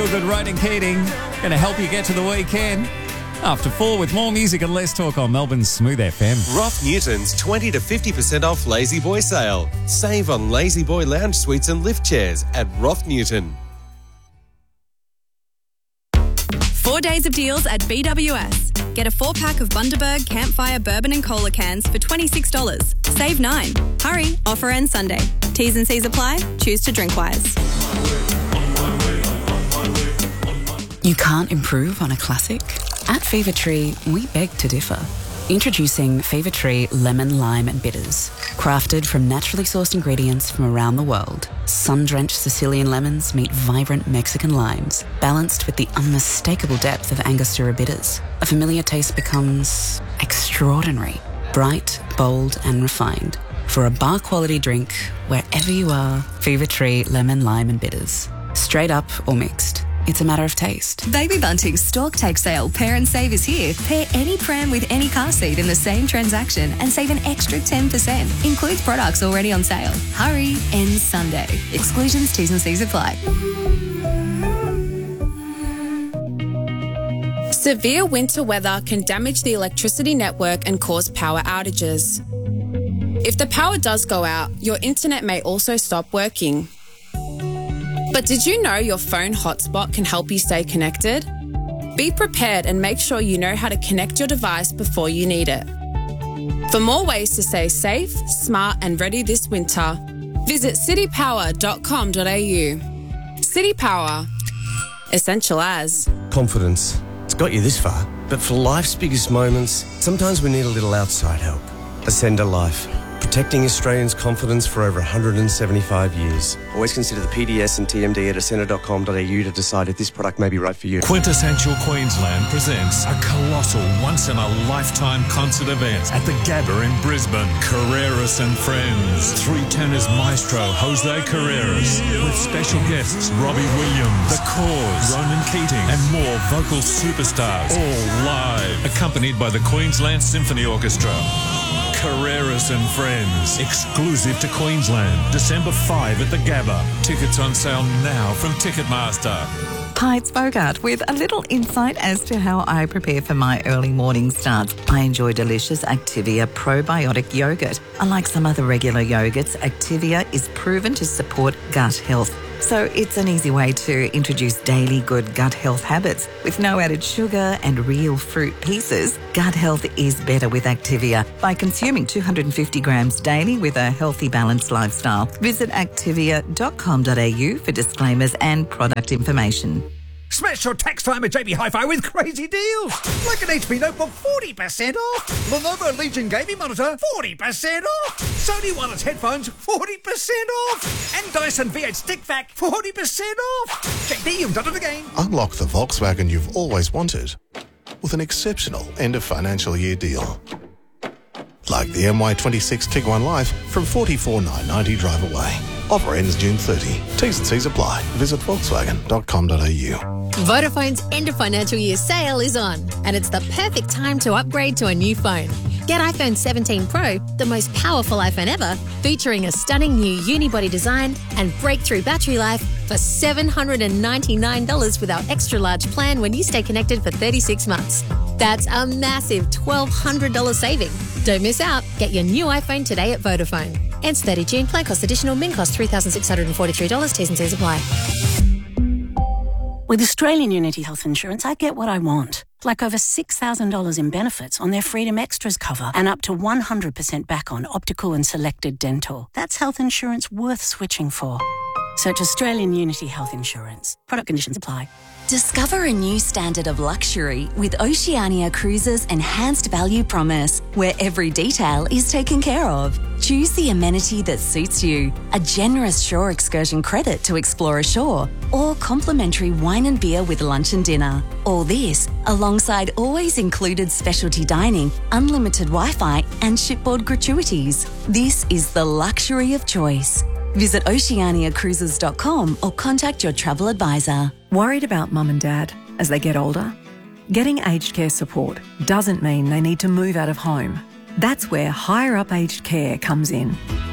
Feel Good, Ronan Keating. Going to help you get to the weekend. After 4 with more music and less talk on Melbourne's Smooth FM. Roth Newton's 20 to 50% off Lazy Boy sale. Save on Lazy Boy lounge suites and lift chairs at Roth Newton. 4 days of deals at BWS. Get a 4-pack of Bundaberg Campfire Bourbon and Cola cans for $26. Save $9. Hurry, offer ends Sunday. T's and C's apply. Choose to drink wise. You can't improve on a classic? At Fever Tree, we beg to differ. Introducing Fever Tree Lemon, Lime and Bitters. Crafted from naturally sourced ingredients from around the world, sun-drenched Sicilian lemons meet vibrant Mexican limes, balanced with the unmistakable depth of Angostura bitters. A familiar taste becomes extraordinary, bright, bold and refined. For a bar-quality drink, wherever you are, Fever Tree Lemon, Lime and Bitters. Straight up or mixed. It's a matter of taste. Baby Bunting's Stork Take Sale Pair and Save is here. Pair any pram with any car seat in the same transaction and save an extra 10%. Includes products already on sale. Hurry, ends Sunday. Exclusions, T's and C's apply. Severe winter weather can damage the electricity network and cause power outages. If the power does go out, your internet may also stop working. But did you know your phone hotspot can help you stay connected? Be prepared and make sure you know how to connect your device before you need it. For more ways to stay safe, smart and ready this winter, visit citypower.com.au. City Power. Essential as. Confidence. It's got you this far. But for life's biggest moments, sometimes we need a little outside help. Ascender Life. Protecting Australians' confidence for over 175 years. Always consider the PDS and TMD at ascender.com.au to decide if this product may be right for you. Quintessential Queensland presents a colossal once-in-a-lifetime concert event at the Gabba in Brisbane. Carreras and Friends. 3 tenors maestro Jose Carreras. With special guests Robbie Williams, The Cause, Ronan Keating and more vocal superstars. All live. Accompanied by the Queensland Symphony Orchestra. Carreras and Friends, exclusive to Queensland, December 5 at the Gabba. Tickets on sale now from Ticketmaster. Hi, it's Bogart with a little insight as to how I prepare for my early morning starts. I enjoy delicious Activia probiotic yogurt. Unlike some other regular yogurts, Activia is proven to support gut health. So it's an easy way to introduce daily good gut health habits. With no added sugar and real fruit pieces, gut health is better with Activia by consuming 250 grams daily with a healthy, balanced lifestyle. Visit activia.com.au for disclaimers and product information. Smash your tax time at JB Hi-Fi with crazy deals. Like an HP notebook, 40% off. Lenovo Legion gaming monitor, 40% off. Sony wireless headphones, 40% off. And Dyson V8 stick vac, 40% off. JB, you've done it again. Unlock the Volkswagen you've always wanted with an exceptional end of financial year deal. Like the MY26 Tiguan Life from $44,990 drive away. Offer ends June 30. T's and C's apply. Visit volkswagen.com.au. Vodafone's end of financial year sale is on, and it's the perfect time to upgrade to a new phone. Get iPhone 17 Pro, the most powerful iPhone ever, featuring a stunning new unibody design and breakthrough battery life for $799 with our extra large plan when you stay connected for 36 months. That's a massive $1,200 saving. Don't miss out. Get your new iPhone today at Vodafone. Ends 30 June. Plan cost additional. Min cost $3,643. T's and C's apply. With Australian Unity Health Insurance, I get what I want. Like over $6,000 in benefits on their Freedom Extras cover and up to 100% back on optical and selected dental. That's health insurance worth switching for. Search Australian Unity Health Insurance. Product conditions apply. Discover a new standard of luxury with Oceania Cruises' enhanced value promise, where every detail is taken care of. Choose the amenity that suits you. A generous shore excursion credit to explore ashore, or complimentary wine and beer with lunch and dinner. All this alongside always included specialty dining, unlimited Wi-Fi and shipboard gratuities. This is the luxury of choice. Visit oceaniacruises.com or contact your travel advisor. Worried about mum and dad as they get older? Getting aged care support doesn't mean they need to move out of home. That's where Higher Up Aged Care comes in.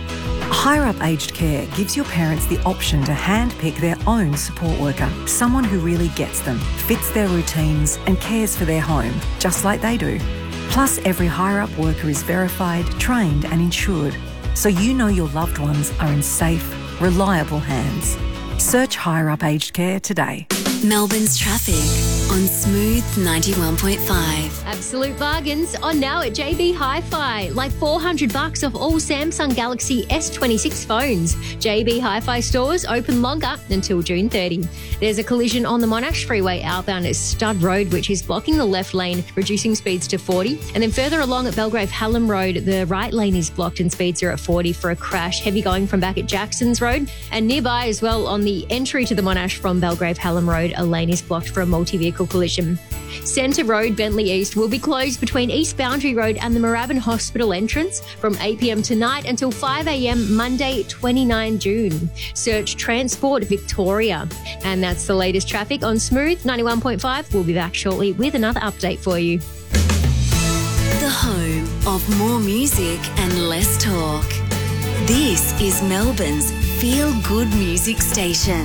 Higher Up Aged Care gives your parents the option to handpick their own support worker, someone who really gets them, fits their routines and cares for their home, just like they do. Plus, every Higher Up worker is verified, trained and insured, so you know your loved ones are in safe, reliable hands. Search Higher Up Aged Care today. Melbourne's traffic on Smooth 91.5. Absolute bargains on now at JB Hi-Fi. Like $400 off all Samsung Galaxy S26 phones. JB Hi-Fi stores open longer until June 30. There's a collision on the Monash Freeway outbound at Stud Road, which is blocking the left lane, reducing speeds to 40. And then further along at Belgrave Hallam Road, the right lane is blocked and speeds are at 40 for a crash. Heavy going from back at Jackson's Road. And nearby as well on the entry to the Monash from Belgrave Hallam Road, a lane is blocked for a multi-vehicle collision. Centre Road, Bentley East, will be closed between East Boundary Road and the Moorabbin Hospital entrance from 8 p.m. tonight until 5 a.m. Monday, 29 June. Search Transport Victoria. And that's the latest traffic on Smooth 91.5. We'll be back shortly with another update for you. The home of more music and less talk. This is Melbourne's feel-good music station.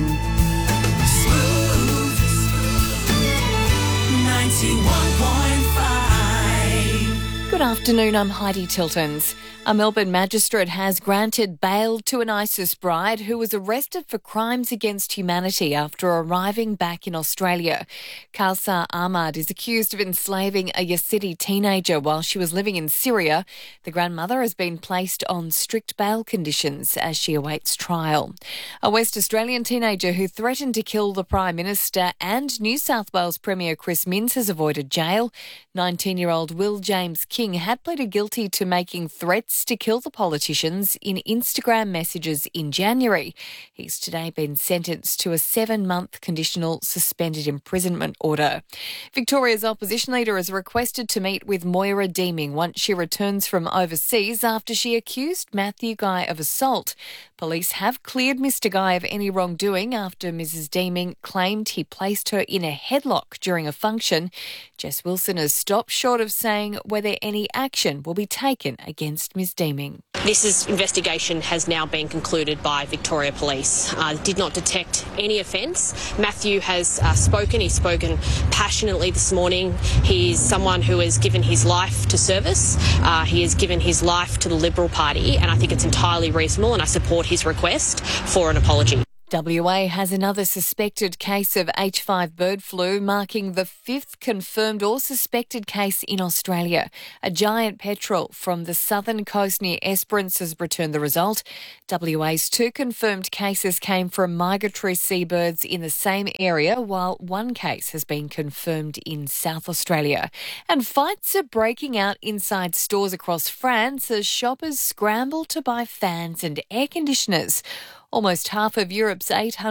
91.5. Good afternoon, I'm Heidi Tiltons. A Melbourne magistrate has granted bail to an ISIS bride who was arrested for crimes against humanity after arriving back in Australia. Kausar Ahmad is accused of enslaving a Yazidi teenager while she was living in Syria. The grandmother has been placed on strict bail conditions as she awaits trial. A West Australian teenager who threatened to kill the Prime Minister and New South Wales Premier Chris Minns has avoided jail. 19-year-old Will James King had pleaded guilty to making threats to kill the politicians in Instagram messages in January. He's today been sentenced to a 7-month conditional suspended imprisonment order. Victoria's opposition leader has requested to meet with Moira Deeming once she returns from overseas after she accused Matthew Guy of assault. Police have cleared Mr Guy of any wrongdoing after Mrs Deeming claimed he placed her in a headlock during a function. Jess Wilson has stopped short of saying whether any action will be taken against Ms Deeming. This investigation has now been concluded by Victoria Police. Did not detect any offence. Matthew has spoken. He's spoken passionately this morning. He's someone who has given his life to service. He has given his life to the Liberal Party, and I think it's entirely reasonable, and I support his request for an apology. WA has another suspected case of H5 bird flu, marking the 5th confirmed or suspected case in Australia. A giant petrel from the southern coast near Esperance has returned the result. WA's 2 confirmed cases came from migratory seabirds in the same area, while 1 case has been confirmed in South Australia. And fights are breaking out inside stores across France as shoppers scramble to buy fans and air conditioners. Almost half of Europe's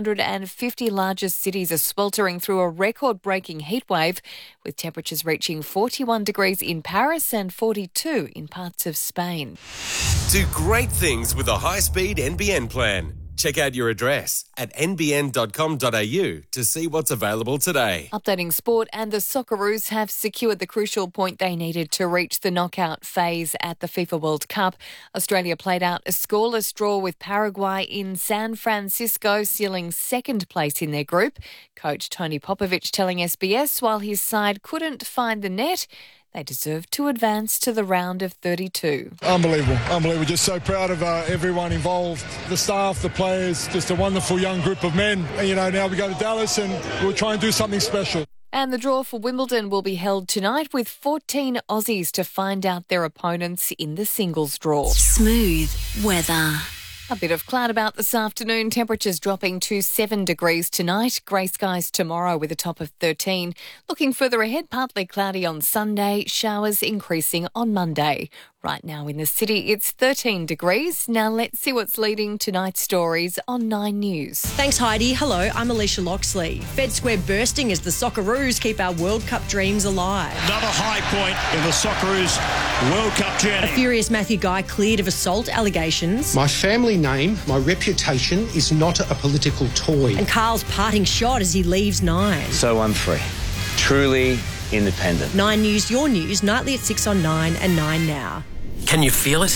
850 largest cities are sweltering through a record-breaking heatwave, with temperatures reaching 41 degrees in Paris and 42 in parts of Spain. Do great things with a high-speed NBN plan. Check out your address at nbn.com.au to see what's available today. Updating sport, and the Socceroos have secured the crucial point they needed to reach the knockout phase at the FIFA World Cup. Australia played out a scoreless draw with Paraguay in San Francisco, sealing 2nd place in their group. Coach Tony Popovic telling SBS while his side couldn't find the net, they deserve to advance to the round of 32. Unbelievable. Just so proud of everyone involved, the staff, the players, just a wonderful young group of men. And, now we go to Dallas and we'll try and do something special. And the draw for Wimbledon will be held tonight with 14 Aussies to find out their opponents in the singles draw. Smooth weather. A bit of cloud about this afternoon, temperatures dropping to 7 degrees tonight, grey skies tomorrow with a top of 13. Looking further ahead, partly cloudy on Sunday, showers increasing on Monday. Right now in the city, it's 13 degrees. Now let's see what's leading tonight's stories on 9 News. Thanks, Heidi. Hello, I'm Alicia Loxley. Fed Square bursting as the Socceroos keep our World Cup dreams alive. Another high point in the Socceroos World Cup journey. A furious Matthew Guy cleared of assault allegations. My family name, my reputation is not a political toy. And Carl's parting shot as he leaves Nine. So I'm free. Truly independent. 9 News, your news, nightly at 6 on 9 and 9 Now. Can you feel it?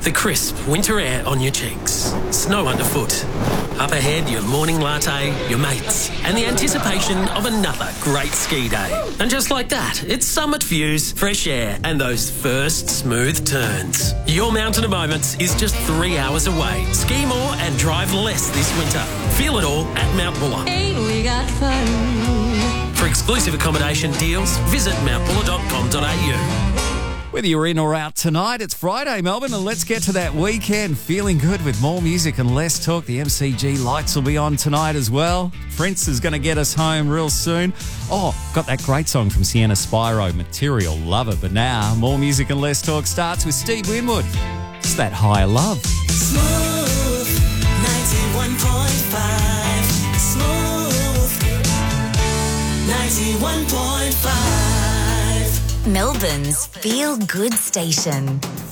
The crisp winter air on your cheeks, snow underfoot. Up ahead, your morning latte, your mates, and the anticipation of another great ski day. And just like that, it's summit views, fresh air, and those first smooth turns. Your Mountain of Moments is just 3 hours away. Ski more and drive less this winter. Feel it all at Mount Buller. Ain't we got fun? For exclusive accommodation deals, visit mountbuller.com.au. Whether you're in or out tonight, it's Friday, Melbourne, and let's get to that weekend feeling good with more music and less talk. The MCG lights will be on tonight as well. Prince is going to get us home real soon. Oh, got that great song from Sienna Spyro, Material Lover. But now, more music and less talk starts with Steve Winwood. It's that higher love. Smooth 91.5. Smooth 91.5. Melbourne's Feel Good Station.